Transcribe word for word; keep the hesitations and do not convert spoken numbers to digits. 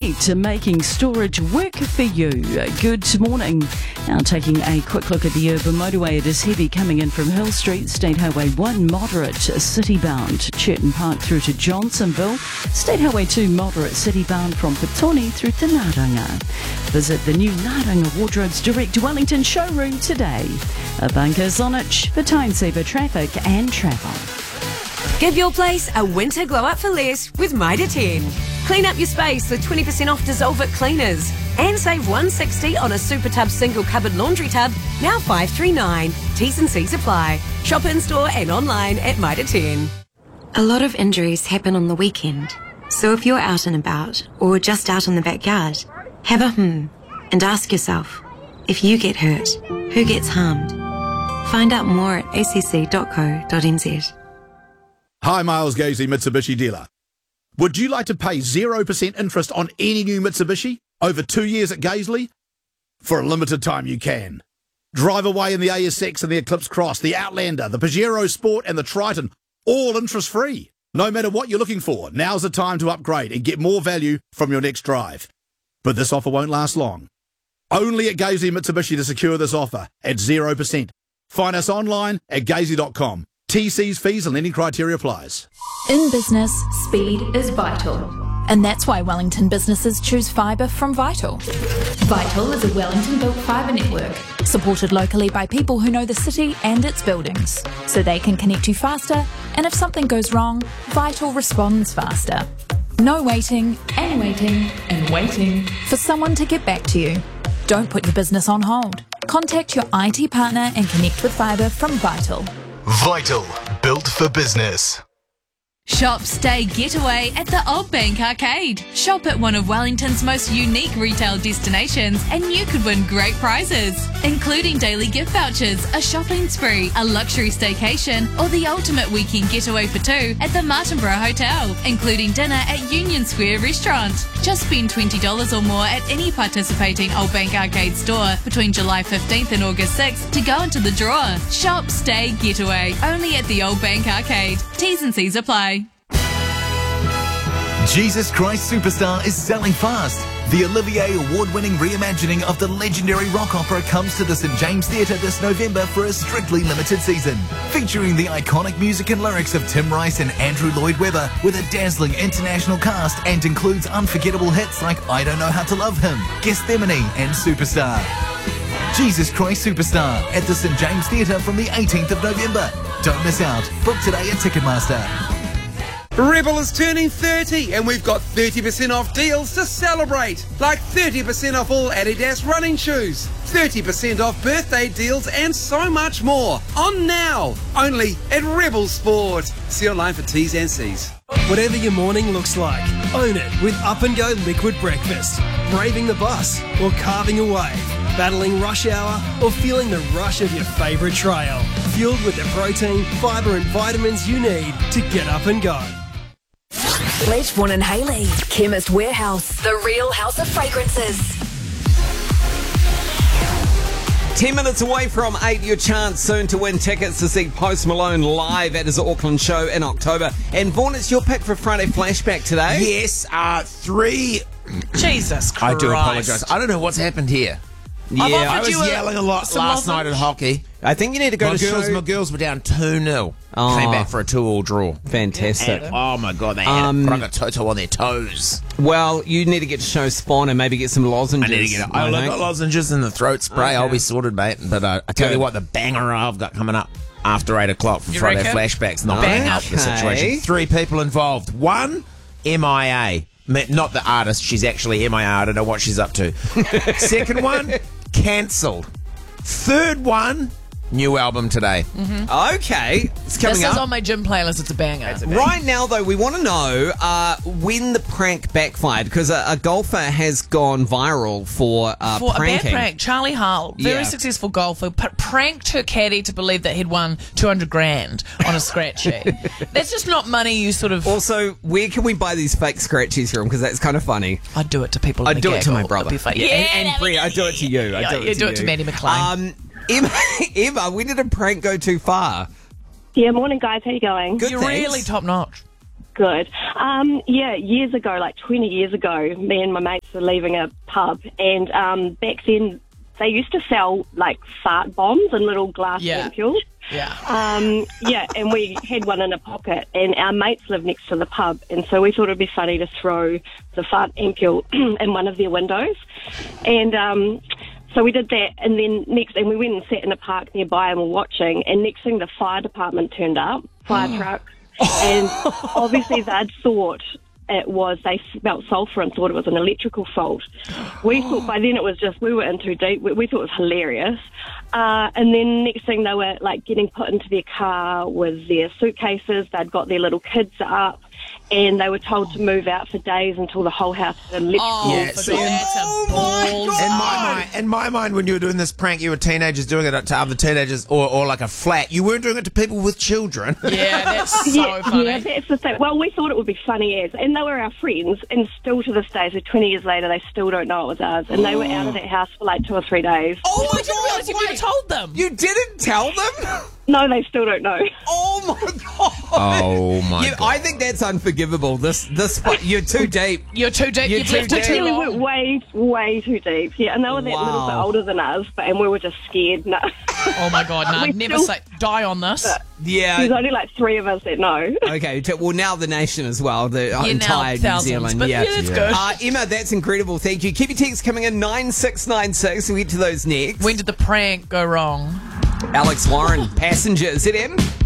Connect, making storage work for you. Good morning. Now taking a quick look at the urban motorway. It is heavy coming in from Hill Street, State Highway one moderate city-bound, Churton Park through to Johnsonville, State Highway two moderate city-bound from Petone through to Naranga. Visit the new Naranga Wardrobes Direct Wellington showroom today. A bunker's on it for time-saver traffic and travel. Give your place a winter glow-up for less with Mitre ten. Clean up your space with twenty percent off Dissolve It cleaners. And save one hundred sixty dollars on a Super Tub single cupboard laundry tub, now five hundred thirty-nine dollars. T's and C's apply. Shop in-store and online at Mitre ten. A lot of injuries happen on the weekend. So if you're out and about, or just out in the backyard, have a hmm and ask yourself, if you get hurt, who gets harmed? Find out more at a c c dot co dot n z. Hi, Miles Gazy, Mitsubishi dealer. Would you like to pay zero percent interest on any new Mitsubishi over two years at Gaisley? For a limited time you can. Drive away in the A S X and the Eclipse Cross, the Outlander, the Pajero Sport and the Triton, all interest-free. No matter what you're looking for, now's the time to upgrade and get more value from your next drive. But this offer won't last long. Only at Gaisley Mitsubishi to secure this offer at zero percent. Find us online at gaisley dot com. T Cs, fees and lending criteria applies. In business, speed is vital. And that's why Wellington businesses choose fibre from Vital. Vital is a Wellington-built fibre network, supported locally by people who know the city and its buildings, so they can connect you faster, and if something goes wrong, Vital responds faster. No waiting, and waiting, and waiting for someone to get back to you. Don't put your business on hold. Contact your I T partner and connect with fibre from Vital. Vital, built for business. Shop, stay, getaway at the Old Bank Arcade. Shop at one of Wellington's most unique retail destinations and you could win great prizes, including daily gift vouchers, a shopping spree, a luxury staycation, or the ultimate weekend getaway for two at the Martinborough Hotel, including dinner at Union Square Restaurant. Just spend twenty dollars or more at any participating Old Bank Arcade store between July fifteenth and August sixth to go into the draw. Shop, stay, getaway. Only at the Old Bank Arcade. T's and C's apply. Jesus Christ Superstar is selling fast. The Olivier Award-winning reimagining of the legendary rock opera comes to the St James Theatre this November for a strictly limited season. Featuring the iconic music and lyrics of Tim Rice and Andrew Lloyd Webber with a dazzling international cast and includes unforgettable hits like I Don't Know How to Love Him, Gethsemane and Superstar. Jesus Christ Superstar at the St James Theatre from the eighteenth of November. Don't miss out. Book today at Ticketmaster. Rebel is turning thirty and we've got thirty percent off deals to celebrate. Like thirty percent off all Adidas running shoes, thirty percent off birthday deals and so much more. On now, only at Rebel Sport. See you online for T's and C's. Whatever your morning looks like, own it with Up and Go Liquid Breakfast. Braving the bus or carving a wave, battling rush hour or feeling the rush of your favourite trail. Fueled with the protein, fibre and vitamins you need to get up and go. Letchbourne and Hayley, Chemist Warehouse, the real house of fragrances. Ten minutes away from eight, your chance soon to win tickets to see Post Malone live at his Auckland show in October. And Vaughan, it's your pick for Friday Flashback today. Yes, uh, three... Jesus Christ. I do apologise. I don't know what's happened here. Yeah, I was yelling a lot last night at hockey. I think you need to go my to girls, show... My girls were down two nil. Oh. Came back for a two-all draw. Fantastic. And, oh, my God, they had um, it. But I got Toto on their toes. Well, you need to get to show Spawn and maybe get some lozenges. I need to get it. I got lozenges and the throat spray. Okay. I'll be sorted, mate. But uh, I tell Good. you what, the banger I've got coming up after eight o'clock for You Friday reckon? Flashbacks not going to help the situation. Three people involved. One, M I A. Not the artist. She's actually M I A. I don't know what she's up to. Second one, cancelled. Third one, new album today. Mm-hmm. Okay, it's coming this up. is on my gym playlist. It's a banger. It's a banger. Right now, though, we want to know uh, when the prank backfired, because a, a golfer has gone viral for, uh, For pranking. a bad prank, Charlie Hull, very Yeah. successful golfer, p- pranked her caddy to believe that he'd won two hundred grand on a scratch sheet. That's just not money you sort of... Also, where can we buy these fake scratchies from? Because that's kind of funny. I'd do it to people in I'd the do it to gaggle. my It'd brother. be fun. Yeah, Yeah, and, and Brett, I'd do it to you. I'd Yeah, do it you to do you. it to Maddie McLean. Um, Emma, Emma, when did a prank go too far? Yeah, morning guys, how you going? Good, You're thanks. really top notch. good. Um, yeah, years ago, like twenty years ago, me and my mates were leaving a pub, and um, back then they used to sell like fart bombs in little glass Yeah. ampules. Yeah. Um, yeah, and we had one in a pocket, and our mates lived next to the pub, and so we thought it'd be funny to throw the fart ampule in one of their windows, and um, so we did that, and then next, and we went and sat in a park nearby and were watching, and next thing the fire department turned up, fire trucks, and obviously they'd thought it was, they smelt sulphur and thought it was an electrical fault. We thought by then it was just, we were in too deep, we, we thought it was hilarious. Uh, and then next thing they were like getting put into their car with their suitcases, they'd got their little kids up, and they were told to move out for days until the whole house had electrical. Oh, Yeah, but so- that's a balls. In my mind, in my mind, when you were doing this prank, you were teenagers doing it to other teenagers, or, or like a flat. You weren't doing it to people with children. Yeah, that's so yeah, funny. yeah, that's the thing. Well, we thought it would be funny as, and they were our friends, and still to this day, so twenty years later, they still don't know it was ours, and they were out of that house for like two or three days. Oh, I didn't realise you never told them. You didn't tell them? No, they still don't know. Oh my god! Oh my You- god! I think that's unforgivable. This, this, you're too deep. You're too deep. You're You've too left it deep. too Yeah, we went long. way, way too deep. Yeah, and they were that little bit Wow. older than us, but and we were just scared. No. Oh my god, no, We never still- say die on this. Yeah. There's only like three of us that know. Okay, t- well, now the nation as well, the now entire New thousands, Zealand. but yeah, that's good. Uh, Emma, that's incredible. Thank you. Keep your texts coming in, nine six nine six. We'll get to those next. When did the prank go wrong? Alex Warren, Passenger, Z M.